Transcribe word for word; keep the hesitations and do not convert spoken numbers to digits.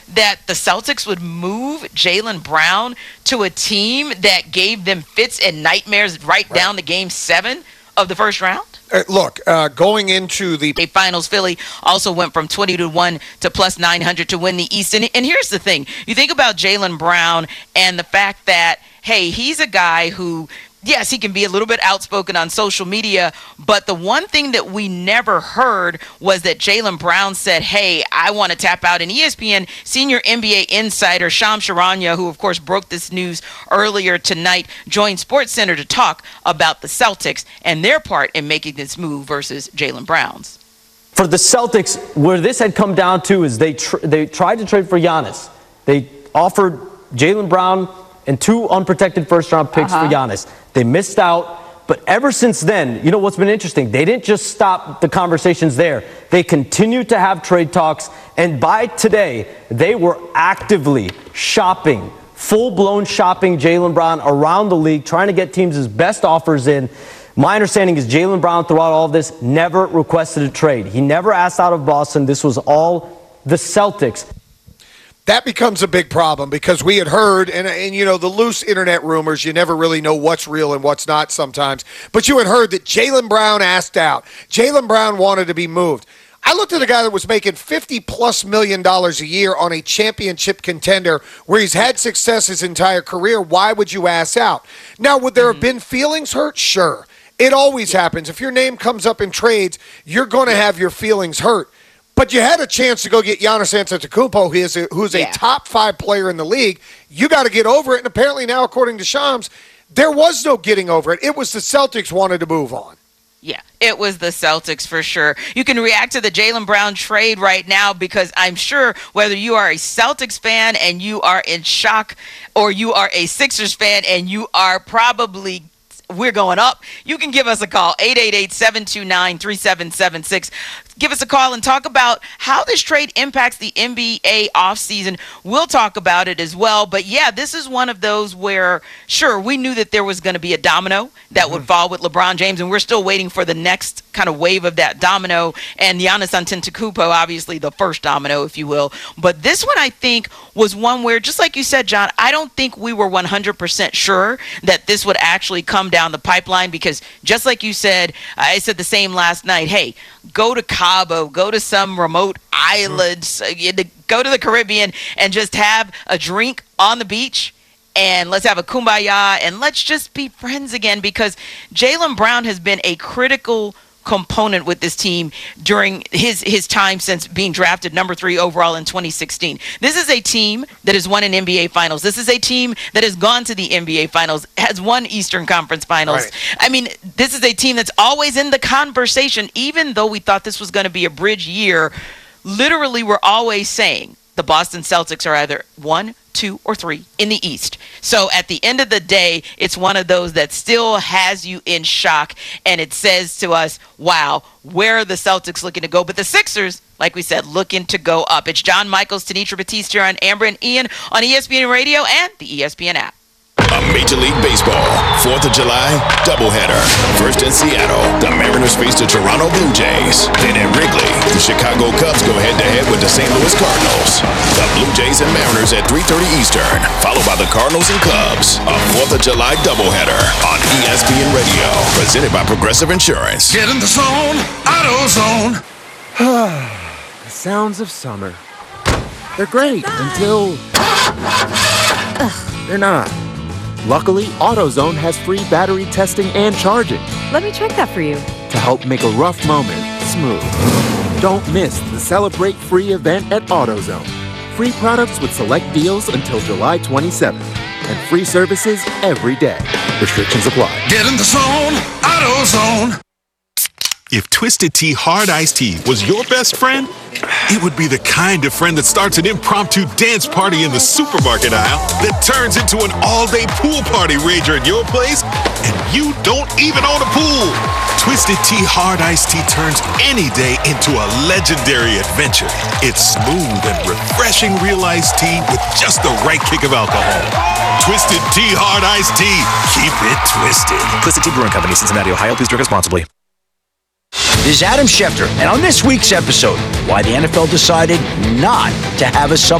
that the Celtics would move Jaylen Brown to a team that gave them fits and nightmares right, right. down to game seven of the first round? Uh, look, uh, going into the finals, Philly also went from twenty to one to plus nine hundred to win the East. And, and here's the thing. You think about Jaylen Brown and the fact that, hey, he's a guy who, yes, he can be a little bit outspoken on social media, but the one thing that we never heard was that Jaylen Brown said, hey, I want to tap out. And E S P N senior N B A insider Shams Charania, who, of course, broke this news earlier tonight, joined SportsCenter to talk about the Celtics and their part in making this move versus Jaylen Brown's. For the Celtics, where this had come down to is they tr- they tried to trade for Giannis. They offered Jaylen Brown and two unprotected first-round picks uh-huh. for Giannis. They missed out. But ever since then, you know what's been interesting? They didn't just stop the conversations there. They continued to have trade talks. And by today, they were actively shopping, full-blown shopping Jaylen Brown around the league, trying to get teams his best offers in. My understanding is Jaylen Brown, throughout all of this, never requested a trade. He never asked out of Boston. This was all the Celtics. That becomes a big problem because we had heard, and, and you know, the loose internet rumors, you never really know what's real and what's not sometimes, but you had heard that Jaylen Brown asked out. Jaylen Brown wanted to be moved. I looked at a guy that was making fifty plus million dollars a year on a championship contender where he's had success his entire career. Why would you ask out? Now, would there mm-hmm. have been feelings hurt? Sure. It always happens. If your name comes up in trades, you're going to have your feelings hurt. But you had a chance to go get Giannis Antetokounmpo, who is a, who's a yeah. top five player in the league. You got to get over it. And apparently now, according to Shams, there was no getting over it. It was the Celtics wanted to move on. Yeah, it was the Celtics for sure. You can react to the Jaylen Brown trade right now because I'm sure whether you are a Celtics fan and you are in shock or you are a Sixers fan and you are probably we're going up, you can give us a call, eight eight eight, seven two nine, three seven seven six. Give us a call and talk about how this trade impacts the N B A offseason. We'll talk about it as well. But, yeah, this is one of those where, sure, we knew that there was going to be a domino that mm-hmm. would fall with LeBron James, and we're still waiting for the next kind of wave of that domino. And Giannis Antetokounmpo, obviously the first domino, if you will. But this one, I think, was one where, just like you said, John, I don't think we were one hundred percent sure that this would actually come down the pipeline because, just like you said, I said the same last night, hey, go to Cabo, go to some remote islands, go to the Caribbean and just have a drink on the beach and let's have a kumbaya and let's just be friends again because Jaylen Brown has been a critical component with this team during his his time since being drafted number three overall in twenty sixteen. This is a team that has won an N B A Finals. This is a team that has gone to the N B A Finals, has won Eastern Conference Finals. Right. I mean, this is a team that's always in the conversation, even though we thought this was going to be a bridge year. Literally, we're always saying the Boston Celtics are either one, two, or three in the East. So at the end of the day, it's one of those that still has you in shock, and it says to us, wow, where are the Celtics looking to go? But the Sixers, like we said, looking to go up. It's John Michaels, Tanitra Batiste here on Amber and Ian on E S P N Radio and the E S P N app. A Major League Baseball fourth of July doubleheader. First in Seattle, the Mariners face the Toronto Blue Jays. Then at Wrigley, the Chicago Cubs go head-to-head with the Saint Louis Cardinals. The Blue Jays and Mariners at three thirty Eastern, followed by the Cardinals and Cubs. A fourth of July doubleheader on E S P N Radio, presented by Progressive Insurance. Get in the zone, AutoZone. The sounds of summer. They're great until they're not. Luckily, AutoZone has free battery testing and charging. Let me check that for you. To help make a rough moment smooth. Don't miss the Celebrate Free event at AutoZone. Free products with select deals until July twenty-seventh. And free services every day. Restrictions apply. Get in the zone, AutoZone. If Twisted Tea Hard Iced Tea was your best friend, it would be the kind of friend that starts an impromptu dance party in the supermarket aisle that turns into an all-day pool party rager at your place, and you don't even own a pool. Twisted Tea Hard Iced Tea turns any day into a legendary adventure. It's smooth and refreshing real iced tea with just the right kick of alcohol. Twisted Tea Hard Iced Tea. Keep it twisted. Twisted Tea Brewing Company, Cincinnati, Ohio. Please drink responsibly. This is Adam Schefter, and on this week's episode, why the N F L decided not to have a sub